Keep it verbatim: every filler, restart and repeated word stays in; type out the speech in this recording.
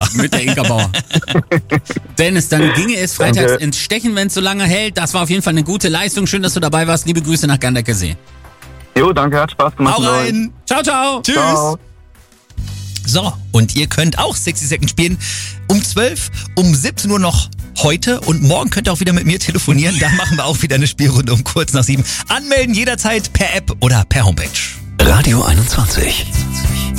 mit der Inka Bauer. Dennis, dann ginge es freitags Danke. ins Stechen, wenn es so lange hält. Das war auf jeden Fall eine gute Leistung. Schön, dass du dabei warst. Liebe Grüße nach Gandeckesee. Jo, danke, hat Spaß gemacht. Hau mit euch. rein. Ciao, ciao. Tschüss. Ciao. So, und ihr könnt auch sechzig Sekunden spielen. Um zwölf, um siebzehn Uhr noch heute und morgen könnt ihr auch wieder mit mir telefonieren. Da machen wir auch wieder eine Spielrunde um kurz nach sieben. Anmelden jederzeit per App oder per Homepage. Radio einundzwanzig.